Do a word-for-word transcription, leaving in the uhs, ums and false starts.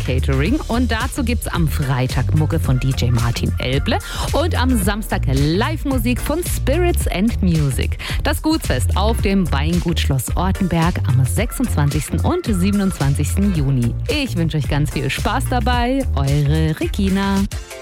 Catering. Und dazu gibt's am Freitag Mucke von D J Martin Elble und am Samstag Live-Musik von Spirits and Music. Das Gutsfest auf dem Weingut Schloss Ortenberg am sechsundzwanzigsten und siebenundzwanzigsten Juni. Ich wünsche euch ganz viel Spaß dabei. Eure Regina.